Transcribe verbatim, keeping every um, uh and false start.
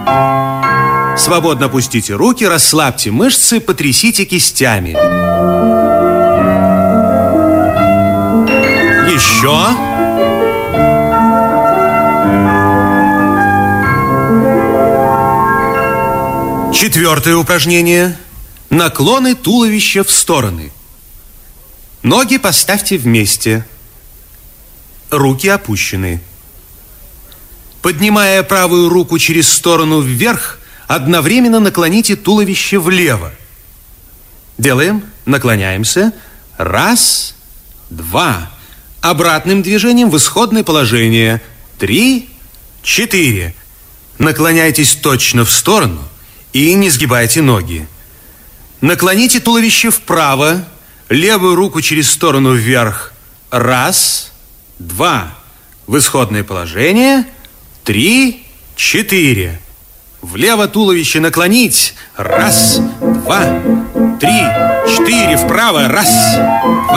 Свободно опустите руки, расслабьте мышцы, потрясите кистями. Еще. Четвертое упражнение. Наклоны туловища в стороны. Ноги поставьте вместе. Руки опущены. Поднимая правую руку через сторону вверх, одновременно наклоните туловище влево. Делаем. Наклоняемся. Раз, два. Обратным движением в исходное положение. Три, четыре. Наклоняйтесь точно в сторону и не сгибайте ноги. Наклоните туловище вправо, левую руку через сторону вверх. Раз, два. В исходное положение. Три, четыре. Влево туловище наклонить. Раз, два, три, четыре. Вправо. Раз, два.